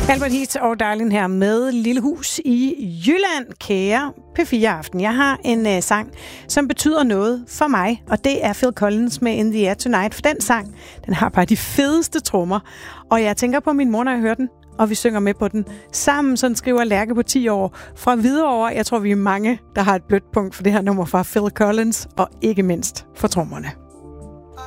Albert Heath og Darlin her med Lille Hus i Jylland, kære P4 Aften. Jeg har en sang, som betyder noget for mig, og det er Phil Collins med In the Air Tonight. For den sang, den har bare de fedeste trommer, og jeg tænker på min mor, når jeg hører den, og vi synger med på den sammen. Sådan skriver Lærke på 10 år fra Hvidovre. Jeg tror, vi er mange, der har et blødt punkt for det her nummer fra Phil Collins, og ikke mindst for trommerne.